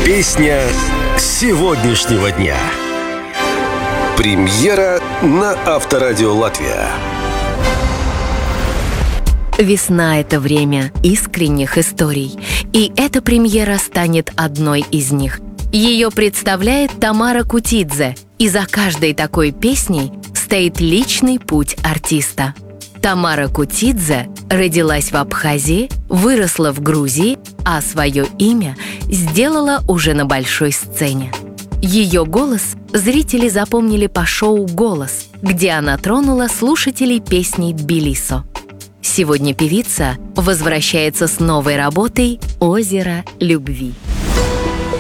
Песня сегодняшнего дня. Премьера на Авторадио Латвия. Весна — это время искренних историй, и эта премьера станет одной из них. Ее представляет Тамара Кутидзе, и за каждой такой песней стоит личный путь артиста. Тамара Кутидзе родилась в Абхазии, выросла в Грузии, а свое имя сделала уже на большой сцене. Ее голос зрители запомнили по шоу «Голос», где она тронула слушателей песней «Тбилисо». Сегодня певица возвращается с новой работой «Озеро любви».